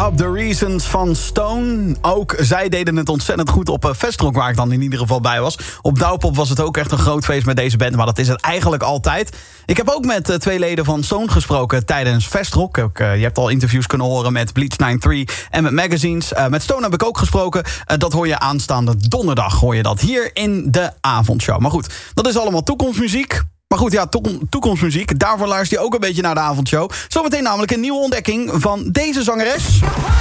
Up, The Reasons van Stone. Ook zij deden het ontzettend goed op Vestrock, waar ik dan in ieder geval bij was. Op Douwpop was het ook echt een groot feest met deze band, maar dat is het eigenlijk altijd. Ik heb ook met twee leden van Stone gesproken tijdens Vestrock. Je hebt al interviews kunnen horen met Bleach 93 en met Magazines. Met Stone heb ik ook gesproken. Dat hoor je aanstaande donderdag, hoor je dat hier in de avondshow. Maar goed, dat is allemaal toekomstmuziek. Maar goed, ja, toekomstmuziek. Daarvoor luister je ook een beetje naar de avondshow. Zometeen namelijk een nieuwe ontdekking van deze zangeres.